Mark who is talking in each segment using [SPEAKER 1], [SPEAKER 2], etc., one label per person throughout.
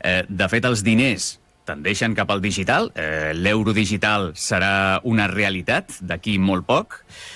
[SPEAKER 1] De fet, els diners tendeixen cap al digital. L'euro digital serà una realitat d'aquí molt poc.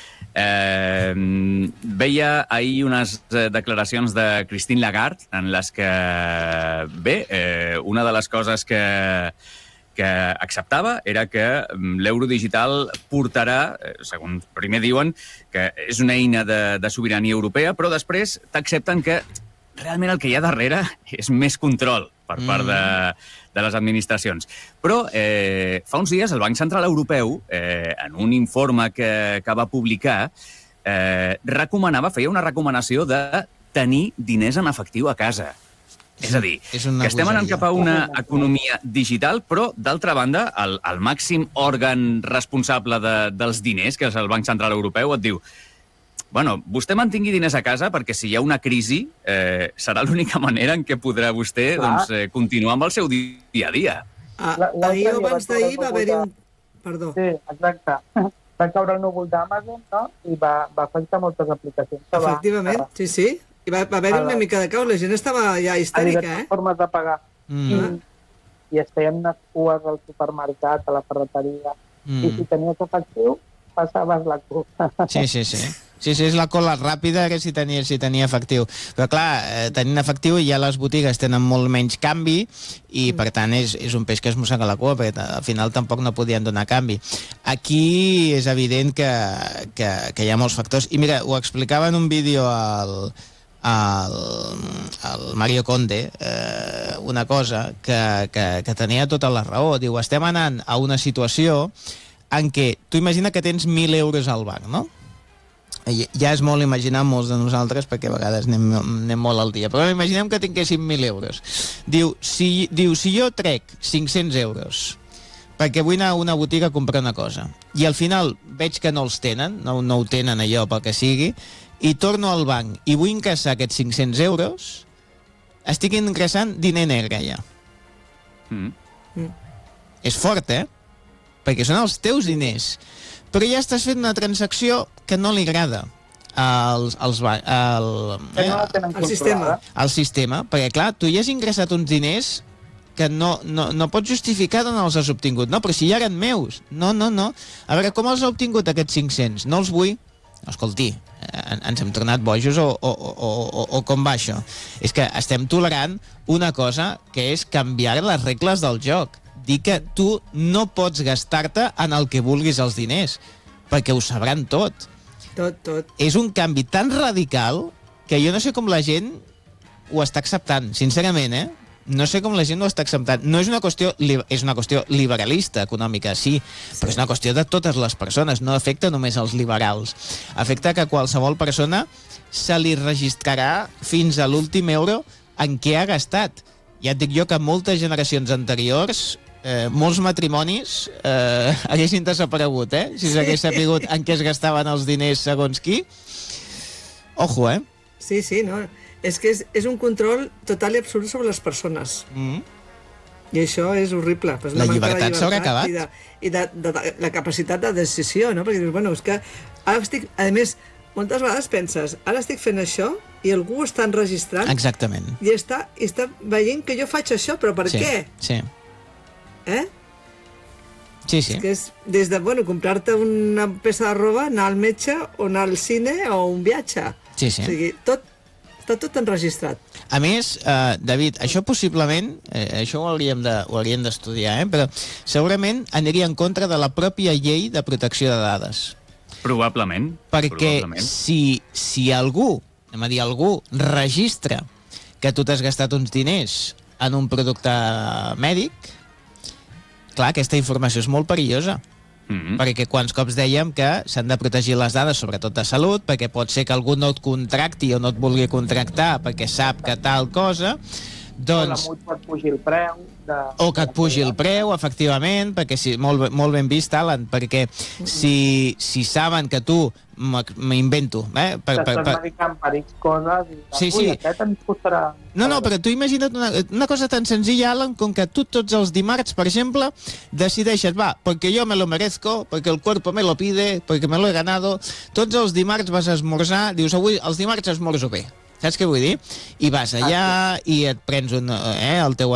[SPEAKER 1] Veia ahir unes declaracions de Christine Lagarde en les que, una de les coses que acceptava era que l'euro digital portarà, segons primer diuen, que és una eina de sobirania europea, però després t'accepten que realment el que hi ha darrere és més control per part de les administracions. Però fa uns dies el Banc Central Europeu, en un informe que va publicar, feia una recomanació de tenir diners en efectiu a casa. És a dir, que estem anant cap a una economia digital, però, d'altra banda, el màxim òrgan responsable dels diners, que és el Banc Central Europeu, et diu: bueno, vostè mantingui diners a casa perquè si hi ha una crisi serà l'única manera en què podrà vostè continuar amb el seu dia a dia.
[SPEAKER 2] Ahir o abans d'ahir va haver-hi un... Perdó.
[SPEAKER 3] Sí, exacte. Va caure el núvol d'Amazon, no? I va afectar moltes aplicacions.
[SPEAKER 2] Efectivament, sí. I va haver-hi una mica de caos, la gent estava ja histèrica,
[SPEAKER 3] formes de pagar. I es feien unes cues al supermercat, a la ferreteria, i si tenies efectiu, passaves la cua.
[SPEAKER 4] Sí, és la cola ràpida que si tenia efectiu. Però clar, tenint efectiu ja les botigues tenen molt menys canvi i per tant és un peix que es mossega la cua, perquè al final tampoc no podien donar canvi. Aquí és evident que hi ha molts factors. I mira, ho explicava en un vídeo el Mario Conde, una cosa que tenia tota la raó. Diu, estem anant a una situació en què tu imagina que tens 1.000 euros al banc, no? Ja és molt imaginar molts de nosaltres, perquè a vegades anem molt al dia, però imaginem que tinguéssim 1.000 euros. Diu, si jo trec 500 euros perquè vull anar a una botiga a comprar una cosa i al final veig que no els tenen, no ho tenen allò pel que sigui, i torno al banc i vull ingressar aquests 500 euros, estic ingressant diner negre ja. És fort, perquè són els teus diners, però ja estàs fent una transacció que no li agrada al sistema, perquè clar, tu ja has ingressat uns diners que no pots justificar d'on els has obtingut. No, però si ja eren meus. No. A veure, com els ha obtingut aquests 500? No els vull. Escolti, ens hem tornat bojos o com va això? És que estem tolerant una cosa que és canviar les regles del joc. Dir que tu no pots gastar-te en el que vulguis els diners, perquè ho sabran tot.
[SPEAKER 2] Tot.
[SPEAKER 4] És un canvi tan radical que jo no sé com la gent ho està acceptant, sincerament, No sé com la gent ho està acceptant. No és una qüestió, és una qüestió liberalista, econòmica, sí, però és una qüestió de totes les persones, no afecta només als liberals. Afecta que qualsevol persona se li registrarà fins a l'últim euro en què ha gastat. Ja et dic jo que moltes generacions anteriors, molts matrimonis haguessin desaparegut, si s'hagués sapigut en què es gastaven els diners segons qui. Ojo,
[SPEAKER 2] Sí, no. És que és un control total i absolut sobre les persones. I això és horrible.
[SPEAKER 4] La llibertat s'haurà acabat.
[SPEAKER 2] I de la capacitat de decisió, no? Perquè dius, bueno, és que ara estic... A més, moltes vegades penses, ara estic fent això i algú ho està enregistrant.
[SPEAKER 4] Exactament.
[SPEAKER 2] I està veient que jo faig això, però per què?
[SPEAKER 4] Sí.
[SPEAKER 2] Sí. És que és des de, comprar-te una peça de roba, anar al metge o anar al cine o un viatge.
[SPEAKER 4] Sí.
[SPEAKER 2] O sigui, està tot enregistrat.
[SPEAKER 4] A més, David, això possiblement, això ho hauríem d'estudiar, però segurament aniria en contra de la pròpia llei de protecció de dades.
[SPEAKER 1] Probablement.
[SPEAKER 4] Perquè si algú registra que tu t'has gastat uns diners en un producte mèdic, clar, aquesta informació és molt perillosa. Perquè quants cops dèiem que s'han de protegir les dades, sobretot de salut, perquè pot ser que algú no et contracti o no et vulgui contractar perquè sap que tal cosa, doncs...
[SPEAKER 3] O que et pugi el preu.
[SPEAKER 4] O que et pugi el preu, efectivament, perquè molt ben vist, Alan, perquè si saben que tu, m'invento...
[SPEAKER 3] T'estàs medicant per X coses i...
[SPEAKER 4] Sí.
[SPEAKER 3] Aquest ens costarà...
[SPEAKER 4] No, però tu imagina't una cosa tan senzilla, Alan, com que tu tots els dimarts, per exemple, decideixes, perquè jo me lo merezco, perquè el cuerpo me lo pide, perquè me lo he ganado, tots els dimarts vas a esmorzar, dius, avui els dimarts esmorzo bé. Saps què vull dir? I vas allà i et prens el teu